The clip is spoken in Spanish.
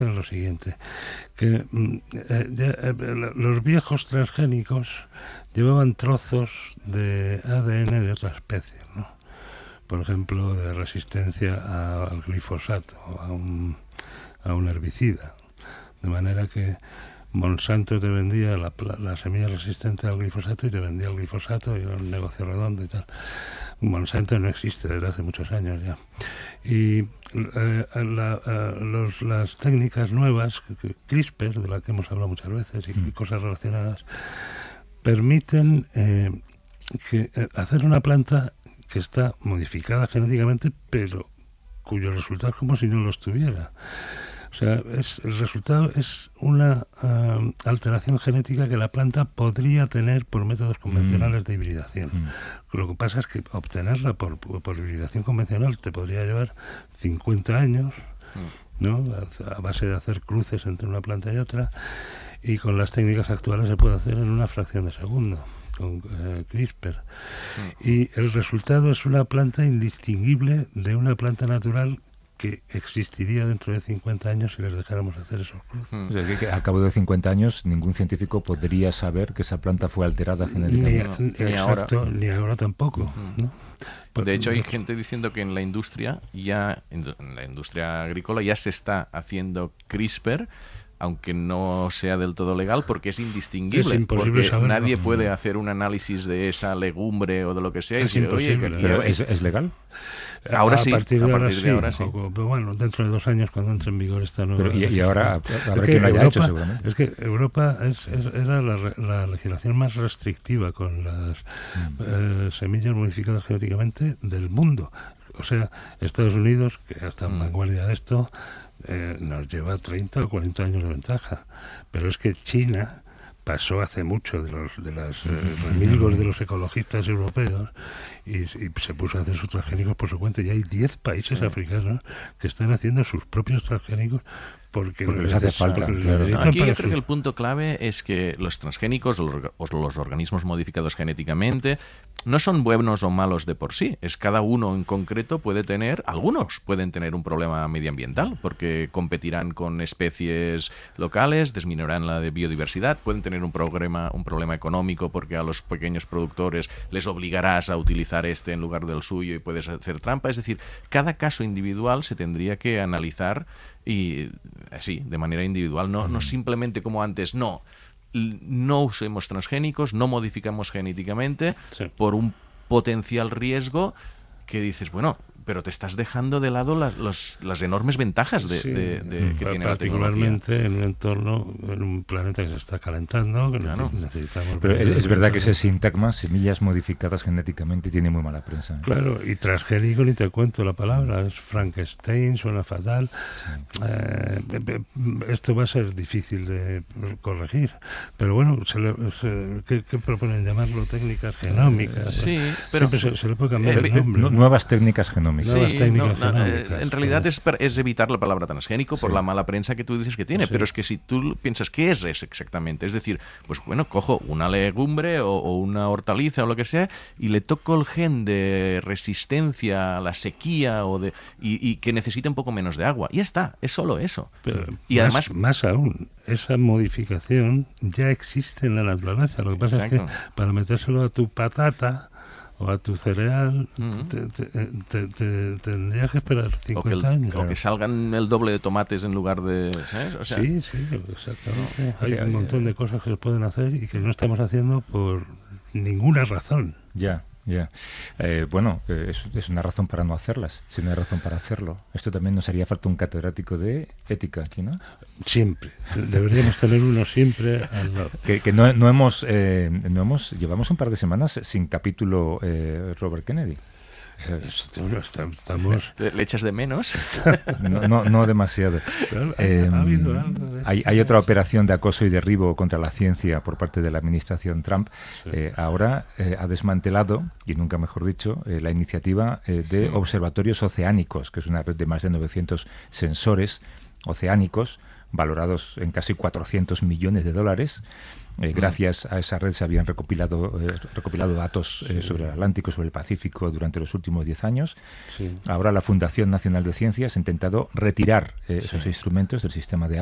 es lo siguiente, que los viejos transgénicos llevaban trozos de ADN de otra especie, ¿no? Por ejemplo, de resistencia al glifosato, a un herbicida. De manera que Monsanto te vendía la semilla resistente al glifosato y te vendía el glifosato y era un negocio redondo y tal. Monsanto no existe desde hace muchos años ya. Y las técnicas nuevas, CRISPR, de las que hemos hablado muchas veces, y cosas relacionadas, permiten hacer una planta que está modificada genéticamente, pero cuyo resultado es como si no lo estuviera. O sea, el resultado es una alteración genética que la planta podría tener por métodos convencionales de hibridación. Lo que pasa es que obtenerla por hibridación convencional te podría llevar 50 años, ¿no? A base de hacer cruces entre una planta y otra, y con las técnicas actuales se puede hacer en una fracción de segundo, con CRISPR. Y el resultado es una planta indistinguible de una planta natural que existiría dentro de 50 años si les dejáramos hacer esos cruces. O sea, que a cabo de 50 años ningún científico podría saber que esa planta fue alterada genéticamente. Ni ahora tampoco, ¿no? De hecho, hay gente diciendo que en la industria agrícola ya se está haciendo CRISPR, aunque no sea del todo legal, porque es indistinguible. Es imposible porque saberlo. Nadie puede hacer un análisis de esa legumbre o de lo que sea. Es y decir, imposible. Oye, ¿Pero es legal? Ahora sí, a partir de ahora sí. Pero bueno, dentro de 2 años, cuando entre en vigor esta nueva... Y ahora habrá quien lo haya hecho, seguramente. Es que Europa era la legislación más restrictiva con las semillas modificadas genéticamente del mundo. O sea, Estados Unidos, que ya está en vanguardia de esto, nos lleva 30 o 40 años de ventaja. Pero es que China pasó hace mucho de los remilgos de los ecologistas europeos y se puso a hacer sus transgénicos por su cuenta. Y hay 10 países africanos que están haciendo sus propios transgénicos porque les hace falta. Aquí yo creo que el punto clave es que los transgénicos o los organismos modificados genéticamente no son buenos o malos de por sí. Es cada uno en concreto algunos pueden tener un problema medioambiental porque competirán con especies locales, disminuirán la de biodiversidad, pueden tener un problema económico porque a los pequeños productores les obligarás a utilizar en lugar del suyo y puedes hacer trampa. Es decir, cada caso individual se tendría que analizar y así, de manera individual, no simplemente como antes, no usemos transgénicos, no modificamos genéticamente por un potencial riesgo que dices, bueno, pero te estás dejando de lado las enormes ventajas que tiene la tecnología. Particularmente en un entorno, en un planeta que se está calentando, que necesitamos... Pero es verdad que ese sintagma, semillas modificadas genéticamente, tiene muy mala prensa. Claro, y transgénico ni te cuento la palabra, es Frankenstein, suena fatal. Esto va a ser difícil de corregir, pero bueno, ¿qué proponen? Llamarlo técnicas genómicas. Sí, pero siempre se le puede cambiar el nombre. Nuevas técnicas genómicas. En realidad es evitar la palabra transgénico por la mala prensa que tú dices que tiene, pero es que si tú piensas qué es eso exactamente, es decir, pues bueno, cojo una legumbre o una hortaliza o lo que sea y le toco el gen de resistencia a la sequía y que necesite un poco menos de agua, y ya está, es solo eso. Pero y además más aún, esa modificación ya existe en la naturaleza. Lo que pasa es que para metérselo a tu patata o a tu cereal, tendrías que esperar 50 años. O que salgan el doble de tomates en lugar de... ¿sabes? O sea, sí, exactamente. Hay un montón de cosas que se pueden hacer y que no estamos haciendo por ninguna razón. Ya. Es una razón para no hacerlas, si no hay razón para hacerlo. Esto también nos haría falta un catedrático de ética aquí, ¿no? Siempre. Deberíamos tener uno siempre al lado. Que llevamos un par de semanas sin capítulo Robert Kennedy. Estamos... ¿Le echas de menos? No demasiado. Ha habido algo de hay otra operación de acoso y derribo contra la ciencia por parte de la administración Trump. Ahora ha desmantelado, y nunca mejor dicho, la iniciativa de observatorios oceánicos, que es una red de más de 900 sensores oceánicos, valorados en casi 400 millones de dólares. Gracias a esa red se habían recopilado datos sobre el Atlántico, sobre el Pacífico durante los últimos 10 años. Sí. Ahora la Fundación Nacional de Ciencias ha intentado retirar esos instrumentos del sistema de